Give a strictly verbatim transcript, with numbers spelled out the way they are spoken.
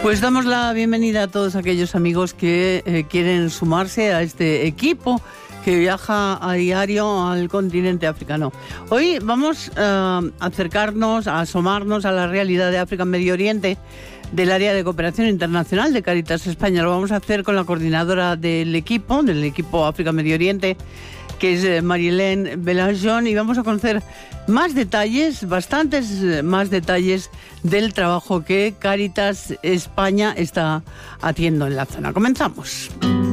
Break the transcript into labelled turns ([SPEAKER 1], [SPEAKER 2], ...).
[SPEAKER 1] Pues damos la bienvenida a todos aquellos amigos que eh, quieren sumarse a este equipo que viaja a diario al continente africano. Hoy vamos uh, a acercarnos, a asomarnos a la realidad de África en Medio Oriente del área de cooperación internacional de Cáritas España. Lo vamos a hacer con la coordinadora del equipo, del equipo África Medio Oriente, que es Marie-Hélène Belangeon, y vamos a conocer más detalles, bastantes más detalles del trabajo que Cáritas España está haciendo en la zona. Comenzamos.